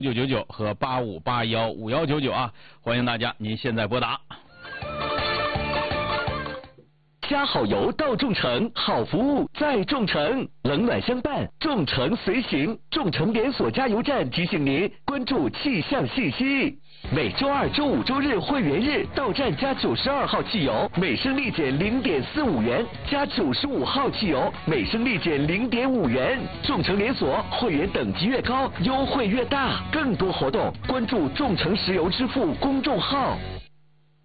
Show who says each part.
Speaker 1: 999和85815199啊，欢迎大家，您现在拨打。
Speaker 2: 加好油到众诚，好服务在众诚，冷暖相伴，众诚随行。众诚连锁加油站提醒您关注气象信息。每周二、周五、周日会员日到站加92号汽油，每升立减0.45元；加95号汽油，每升立减0.5元。众诚连锁会员等级越高，优惠越大。更多活动关注众诚石油支付公众号。